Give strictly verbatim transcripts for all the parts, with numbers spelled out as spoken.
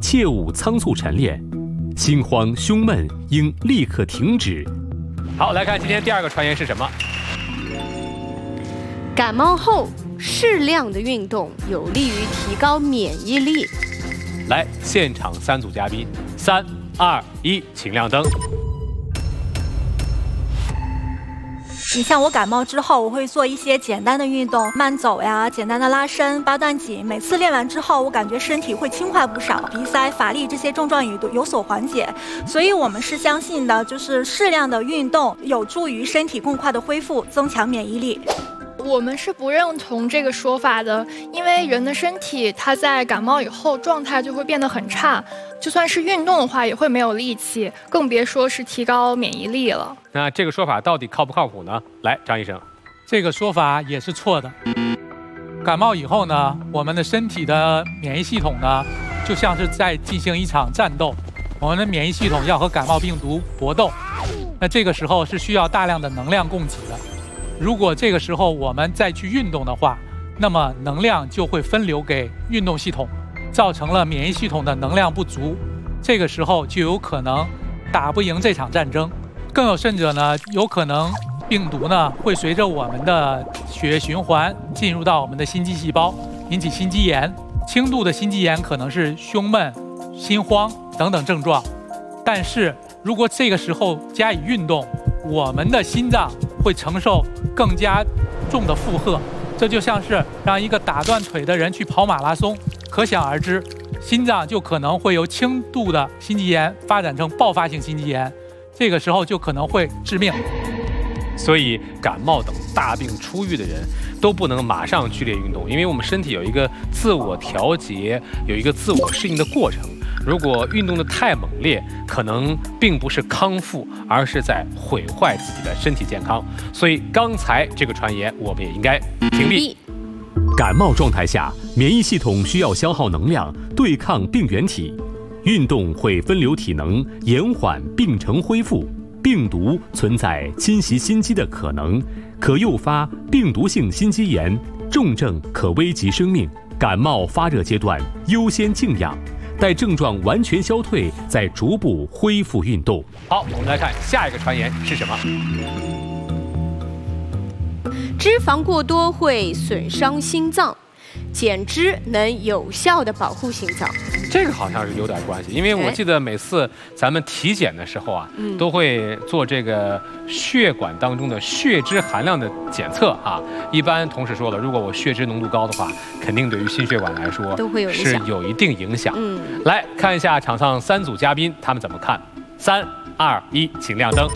切勿仓促晨练，心慌胸闷应立刻停止。 好，来看今天第二个传言是什么？ 感冒后适量的运动有利于提高免疫力。 来，现场三组嘉宾，三二一，请亮灯。 你像我感冒之后，我会做一些简单的运动，慢走呀，简单的拉伸、八段锦。每次练完之后，我感觉身体会轻快不少，鼻塞、乏力这些症状也都有所缓解。所以我们是相信的，就是适量的运动有助于身体更快的恢复，增强免疫力。 我们是不认同这个说法的，因为人的身体它在感冒以后状态就会变得很差，就算是运动的话也会没有力气，更别说是提高免疫力了。 那这个说法到底靠不靠谱呢？来，张医生， 这个说法也是错的。感冒以后呢，我们的身体的免疫系统呢，就像是在进行一场战斗，我们的免疫系统要和感冒病毒搏斗，那这个时候是需要大量的能量供给的。如果这个时候我们再去运动的话，那么能量就会分流给运动系统，造成了免疫系统的能量不足，这个时候就有可能打不赢这场战争。更有甚者呢，有可能病毒呢会随着我们的血液循环进入到我们的心肌细胞，引起心肌炎。轻度的心肌炎可能是胸闷、心慌等等症状，但是如果这个时候加以运动，我们的心脏会承受更加重的负荷，这就像是让一个打断腿的人去跑马拉松，可想而知，心脏就可能会由轻度的心肌炎发展成爆发性心肌炎，这个时候就可能会致命。 所以感冒等大病初愈的人都不能马上剧烈运动，因为我们身体有一个自我调节，有一个自我适应的过程。如果运动的太猛烈，可能并不是康复，而是在毁坏自己的身体健康。所以刚才这个传言，我们也应该屏蔽。 感冒状态下，免疫系统需要消耗能量对抗病原体，运动会分流体能，延缓病程恢复。病毒存在侵袭心肌的可能，可诱发病毒性心肌炎，重症可危及生命。感冒发热阶段优先静养，待症状完全消退，再逐步恢复运动。 好，我们来看下一个传言是什么？ 脂肪过多会损伤心脏，减脂能有效的保护心脏。 这个好像是有点关系，因为我记得每次咱们体检的时候啊， 嗯、 都会做这个血管当中的血脂含量的检测啊。一般同事说了，如果我血脂浓度高的话，肯定对于心血管来说都会有影响， 是有一定影响。 嗯， 来看一下场上三组嘉宾他们怎么看。三二一，请亮灯。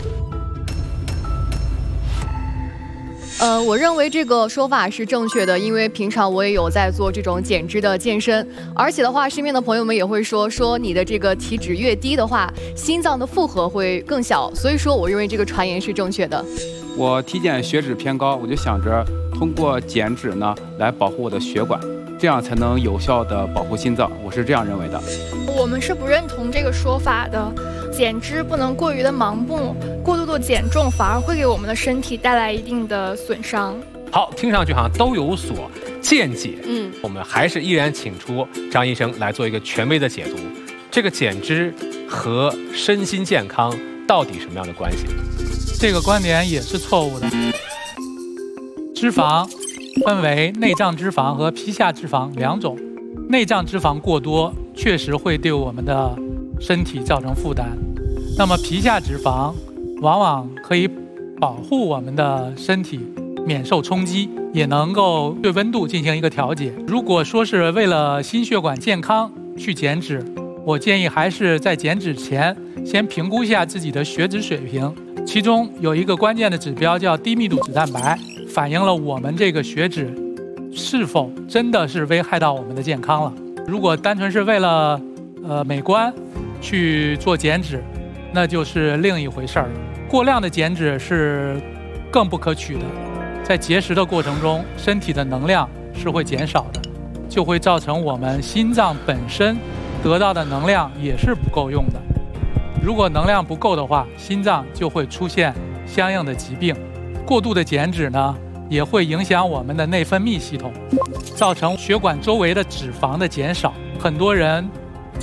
呃，我认为这个说法是正确的，因为平常我也有在做这种减脂的健身，而且的话，身边的朋友们也会说，说你的这个体脂越低的话，心脏的负荷会更小，所以说我认为这个传言是正确的。 我体检血脂偏高，我就想着通过减脂呢来保护我的血管，这样才能有效的保护心脏，我是这样认为的。 我们是不认同这个说法的。减脂不能过于的盲目，过度的减重反而会给我们的身体带来一定的损伤。 好，听上去好像都有所见解。 嗯， 我们还是依然请出张医生来做一个权威的解读。这个减脂和身心健康到底什么样的关系？ 这个观点也是错误的。脂肪分为内脏脂肪和皮下脂肪两种，内脏脂肪过多确实会对我们的身体造成负担，那么皮下脂肪往往可以保护我们的身体免受冲击，也能够对温度进行一个调节。如果说是为了心血管健康去减脂，我建议还是在减脂前先评估一下自己的血脂水平，其中有一个关键的指标叫低密度脂蛋白，反映了我们这个血脂是否真的是危害到我们的健康了。如果单纯是为了呃美观去做减脂，那就是另一回事儿了。过量的减脂是更不可取的，在节食的过程中，身体的能量是会减少的，就会造成我们心脏本身得到的能量也是不够用的。如果能量不够的话，心脏就会出现相应的疾病。过度的减脂呢，也会影响我们的内分泌系统，造成血管周围的脂肪的减少。很多人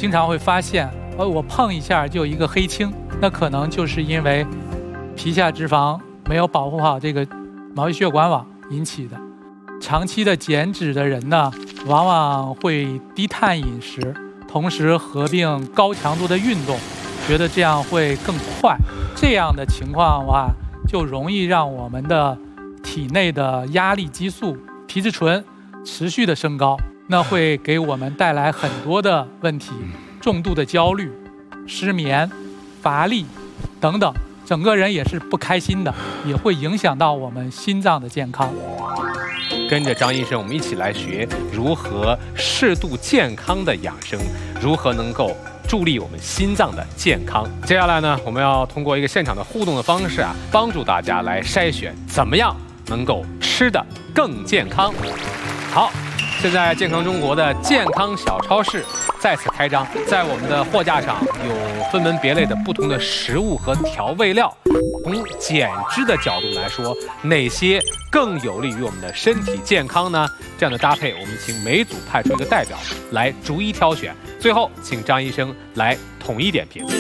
经常会发现，呃，我碰一下就一个黑青，那可能就是因为皮下脂肪没有保护好这个毛细血管网引起的。长期的减脂的人呢，往往会低碳饮食，同时合并高强度的运动，觉得这样会更快。这样的情况的话，就容易让我们的体内的压力激素皮质醇持续的升高，那会给我们带来很多的问题，重度的焦虑、失眠、乏力等等，整个人也是不开心的，也会影响到我们心脏的健康。 跟着张医生，我们一起来学如何适度健康的养生，如何能够助力我们心脏的健康。接下来呢，我们要通过一个现场的互动的方式啊，帮助大家来筛选怎么样能够吃得更健康。好，现在健康中国的健康小超市再次开张，在我们的货架上有分门别类的不同的食物和调味料。从减脂的角度来说，哪些更有利于我们的身体健康呢？这样的搭配，我们请每组派出一个代表来逐一挑选，最后请张医生来统一点评。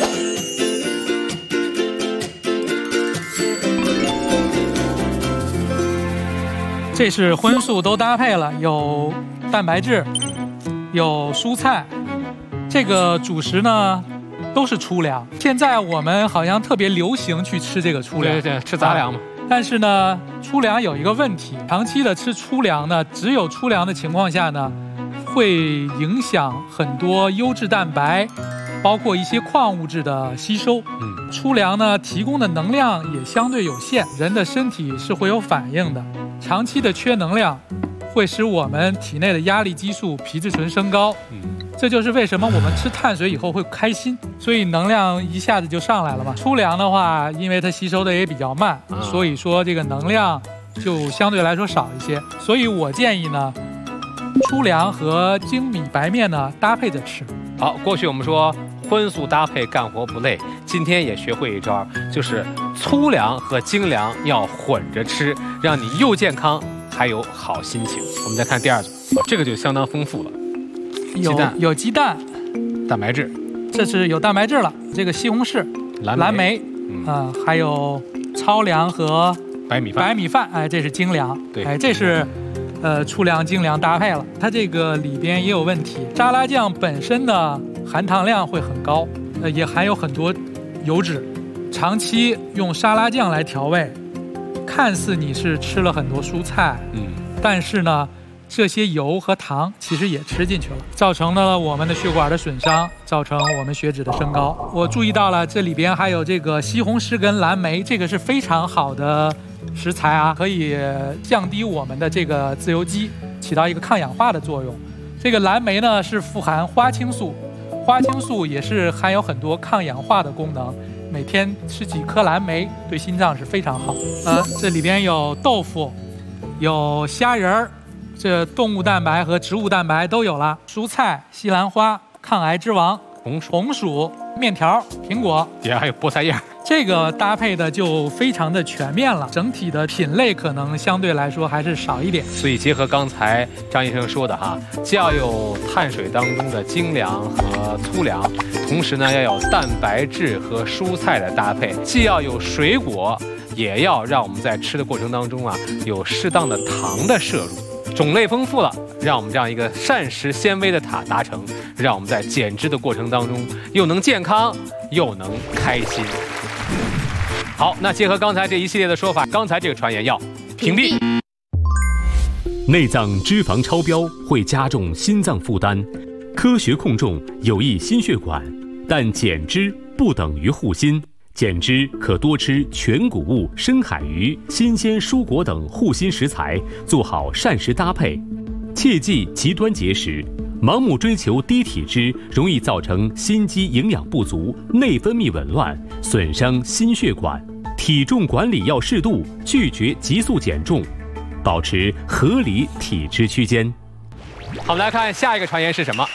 这是荤素都搭配了，有蛋白质，有蔬菜，这个主食呢都是粗粮。现在我们好像特别流行去吃这个粗粮， 对对对，吃杂粮嘛。 但是呢，粗粮有一个问题，长期的吃粗粮呢，只有粗粮的情况下呢，会影响很多优质蛋白，包括一些矿物质的吸收。嗯，粗粮呢提供的能量也相对有限，人的身体是会有反应的。长期的缺能量，会使我们体内的压力激素、皮质醇升高。嗯，这就是为什么我们吃碳水以后会开心，所以能量一下子就上来了嘛。粗粮的话，因为它吸收的也比较慢，啊、所以说这个能量就相对来说少一些。所以我建议呢，粗粮和精米白面呢搭配着吃。 好，过去我们说荤素搭配干活不累，今天也学会一招，就是粗粮和精粮要混着吃，让你又健康还有好心情。我们再看第二组，哦、这个就相当丰富了， 有鸡蛋有鸡蛋， 蛋白质， 这是有蛋白质了。这个西红柿、 蓝莓，蓝莓嗯、呃，还有糙粮和白米饭， 白米饭，哎，这是精粮， 对， 哎，这是。呃，粗粮、精粮搭配了，它这个里边也有问题。沙拉酱本身的含糖量会很高，呃，也含有很多油脂。长期用沙拉酱来调味，看似你是吃了很多蔬菜，嗯，但是呢，这些油和糖其实也吃进去了，造成了我们的血管的损伤，造成我们血脂的升高。我注意到了，这里边还有这个西红柿跟蓝莓，这个是非常好的食材啊，可以降低我们的这个自由基，起到一个抗氧化的作用。这个蓝莓呢是富含花青素，花青素也是含有很多抗氧化的功能。每天吃几颗蓝莓对心脏是非常好。呃，这里边有豆腐，有虾仁儿，这动物蛋白和植物蛋白都有了。蔬菜、西兰花、抗癌之王、 红薯、 红薯、面条、苹果， 也还有菠菜叶。 这个搭配的就非常的全面了，整体的品类可能相对来说还是少一点。 所以结合刚才张医生说的哈，既要有碳水当中的精粮和粗粮，同时呢要有蛋白质和蔬菜的搭配，既要有水果，也要让我们在吃的过程当中啊有适当的糖的摄入，种类丰富了，让我们这样一个膳食纤维的塔达成，让我们在减脂的过程当中又能健康又能开心。好，那结合刚才这一系列的说法，刚才这个传言要屏蔽。 内脏脂肪超标会加重心脏负担，科学控重有益心血管，但减脂不等于护心。减脂可多吃全谷物、深海鱼、新鲜蔬果等护心食材，做好膳食搭配。切忌极端节食，盲目追求低体脂，容易造成心肌营养不足、内分泌紊乱，损伤心血管。体重管理要适度，拒绝急速减重，保持合理体脂区间。 好，我们来看下一个传言是什么？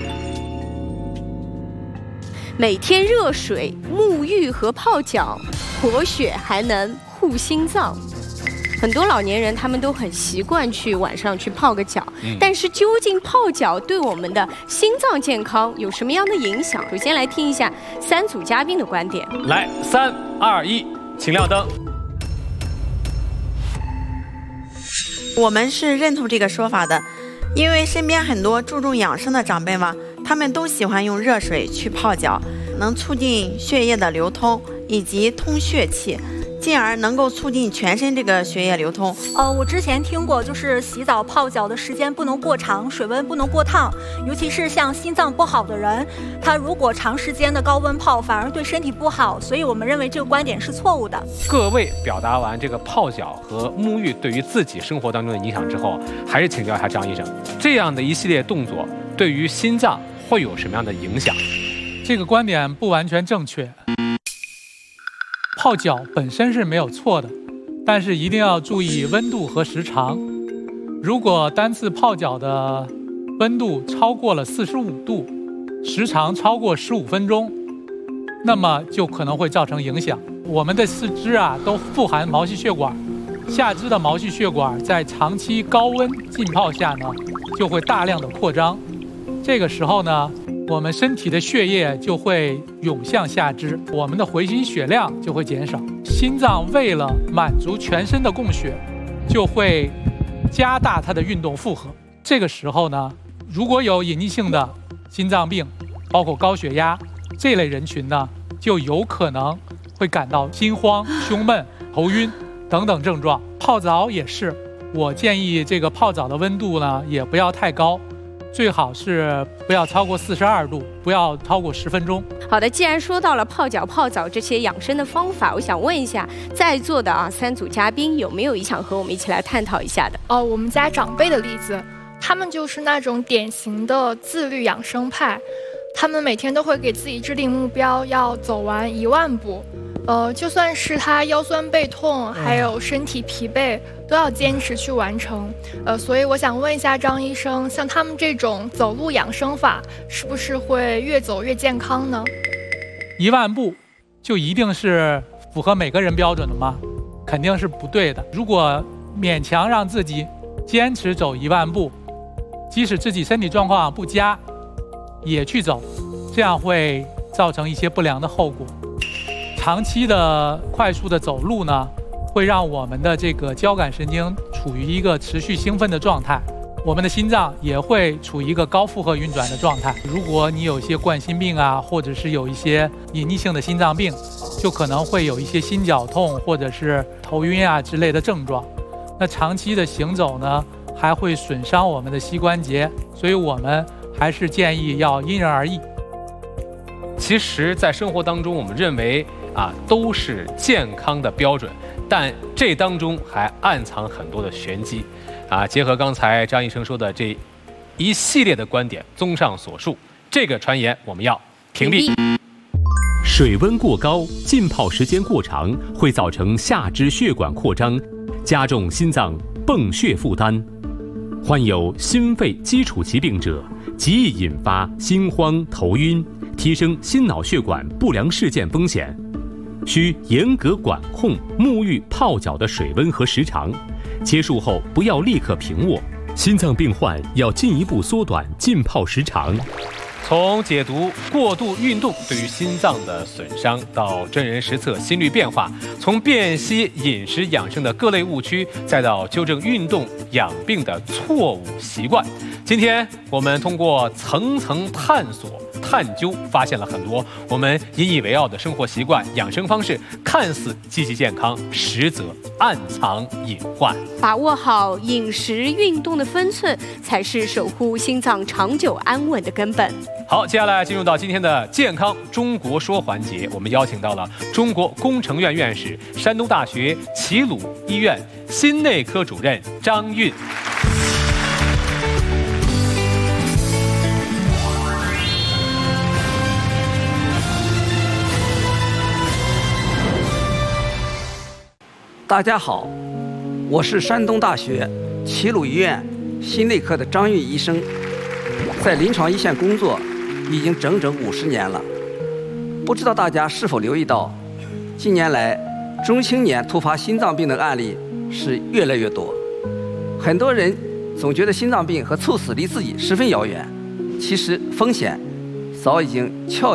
每天热水、沐浴和泡脚，活血还能护心脏。 很多老年人他们都很习惯去晚上去泡个脚， 嗯、 但是究竟泡脚对我们的心脏健康有什么样的影响？首先来听一下三组嘉宾的观点。 来，三二一，请亮灯。 我们是认同这个说法的，因为身边很多注重养生的长辈嘛，他们都喜欢用热水去泡脚，能促进血液的流通以及通血气，进而能够促进全身这个血液流通。 呃，我之前听过，就是洗澡泡脚的时间不能过长，水温不能过烫，尤其是像心脏不好的人，他如果长时间的高温泡，反而对身体不好。所以我们认为这个观点是错误的。 各位表达完这个泡脚和沐浴对于自己生活当中的影响之后，还是请教一下张医生，这样的一系列动作对于心脏会有什么样的影响？ 这个观点不完全正确。泡脚本身是没有错的，但是一定要注意温度和时长。如果单次泡脚的温度超过了四十五度，时长超过十五分钟，那么就可能会造成影响。我们的四肢啊都富含毛细血管，下肢的毛细血管在长期高温浸泡下呢，就会大量的扩张。这个时候呢，我们身体的血液就会涌向下肢，我们的回心血量就会减少。心脏为了满足全身的供血，就会加大它的运动负荷。这个时候呢，如果有隐匿性的心脏病，包括高血压这类人群呢，就有可能会感到心慌、胸闷、头晕等等症状。泡澡也是，我建议这个泡澡的温度呢，也不要太高。最好是不要超过四十二度，不要超过十分钟。 好的，既然说到了泡脚、泡澡这些养生的方法，我想问一下在座的啊三组嘉宾，有没有想和我们一起来探讨一下的？ 哦，我们家长辈的例子，他们就是那种典型的自律养生派，他们每天都会给自己制定目标，要走完一万步。呃，就算是他腰酸背痛，还有身体疲惫，都要坚持去完成。呃，所以我想问一下张医生，像他们这种走路养生法，是不是会越走越健康呢？ 一万步就一定是符合每个人标准的吗？肯定是不对的。如果勉强让自己坚持走一万步，即使自己身体状况不佳，也去走，这样会造成一些不良的后果。长期的快速的走路呢，会让我们的这个交感神经处于一个持续兴奋的状态，我们的心脏也会处于一个高负荷运转的状态。如果你有一些冠心病啊，或者是有一些隐匿性的心脏病，就可能会有一些心绞痛或者是头晕啊之类的症状。那长期的行走呢，还会损伤我们的膝关节，所以我们还是建议要因人而异。 其实，在生活当中，我们认为啊都是健康的标准，但这当中还暗藏很多的玄机。啊，结合刚才张医生说的这一系列的观点，综上所述，这个传言我们要屏蔽。 水温过高、浸泡时间过长，会造成下肢血管扩张，加重心脏泵血负担。患有心肺基础疾病者，极易引发心慌、头晕，提升心脑血管不良事件风险。需严格管控沐浴泡脚的水温和时长，结束后不要立刻平卧。心脏病患要进一步缩短浸泡时长。 从解读过度运动对于心脏的损伤，到真人实测心率变化，从辨析饮食养生的各类误区，再到纠正运动养病的错误习惯，今天我们通过层层探索探究，发现了很多我们引以为傲的生活习惯、养生方式，看似积极健康，实则暗藏隐患。 把握好饮食运动的分寸，才是守护心脏长久安稳的根本。 好，接下来进入到今天的健康中国说环节，我们邀请到了中国工程院院士、山东大学齐鲁医院心内科主任张韵。 大家好，我是山东大学齐鲁医院心内科的张韵医生，在临床一线工作已经整整五十年了。不知道大家是否留意到，近年来中青年突发心脏病的案例是越来越多。很多人总觉得心脏病和猝死离自己十分遥远，其实风险早已经悄